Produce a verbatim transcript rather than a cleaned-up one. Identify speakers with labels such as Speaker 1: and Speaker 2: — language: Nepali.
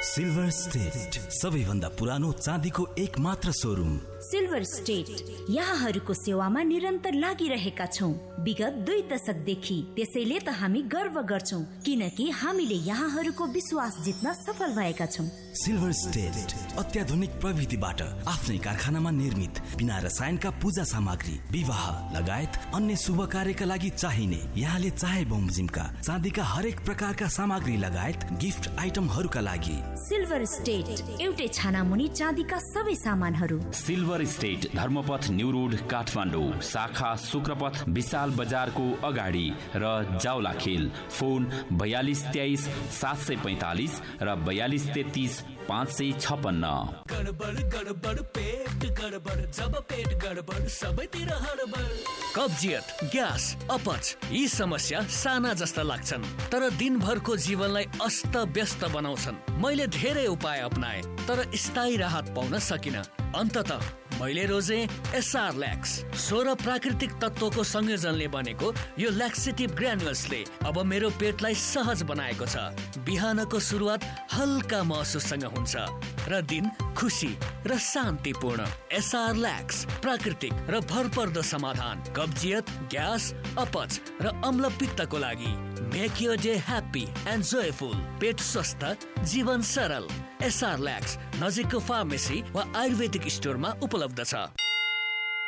Speaker 1: सिल्भर स्टेट सबैभन्दा पुरानो चाँदीको एक मात्र शोरूम।
Speaker 2: सिल्भर स्टेट यहाँहरूको सेवामा निरन्तर लागिरहेका छौं विगत दुई दशकदेखि। त्यसैले त हामी गर्व गर्छौं किनकि हामीले यहाँहरूको विश्वास जित्न सफल भएका छौं।
Speaker 1: सिल्भर स्टेट अत्याधुनिक प्रविधिबाट आफ्नै कारखानामा निर्मित बिना रसायनका पूजा सामग्री, विवाह लगायत अन्य शुभ कार्यका लागि चाहिने, यहाँले चाहे बमोजिमका चाँदीका हरेक प्रकारका सामग्री लगायत गिफ्ट आइटमहरूका लागि
Speaker 2: सिल्भर स्टेट एउटै छानामुनि चाँदीका सबै सामानहरू।
Speaker 3: Silver state Dharmapath new road Kathmandu, शाखा शुक्रपथ विशाल बजारको अगाडि र जाउलाखेल। फोन बयालीस तेइस सात सय पैंतालीस र बयालीस तेत्तीस पाँच सय छपन्न।
Speaker 4: गडबड गडबड पेट गडबड, जब पेट गडबड सबैतिर हडबड। कब्जियत, ग्यास, अपच यी समस्या साना जस्ता लाग्छन् तर दिनभरको जीवनलाई अस्त व्यस्त बनाउँछन्। मैले धेरै उपाय अपनाए तर स्थायी राहत पाउन सकिन। अन्ततः मैले रोजे एसआर ल्याक्स। सोह्र प्राकृतिक तत्वको संयोजनले बनेको यो ल्याक्सेटिभ ग्रानुल्सले अब मेरो पेटलाई सहज बनाएको छ। बिहानको सुरुवात हल्का महसुससँग हुन्छ र दिन खुसी र शान्तिपूर्ण। एसआर ल्याक्स प्राकृतिक र भरपर्दो समाधान कब्जियत, ग्यास, अपच र अम्लपित्तको लागि। Make your day happy and joyful. पेट स्वस्थ, जीवन सरल। एसआर ल्याक्स नजिकको फार्मेसी वा आयुर्वेदिक स्टोरमा उपलब्ध छ।